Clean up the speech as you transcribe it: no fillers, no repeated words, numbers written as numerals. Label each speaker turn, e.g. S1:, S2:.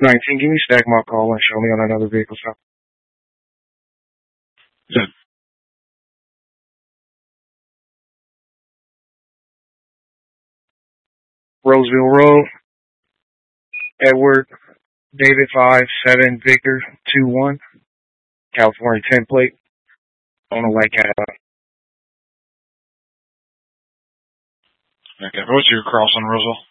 S1: 19, give me stack my call and show me on another vehicle stop.
S2: Good.
S1: Roseville Road, Edward, David 5-7, Victor 2-1, California 10 plate, on a white Cadillac.
S2: Okay, what's your cross on Roseville?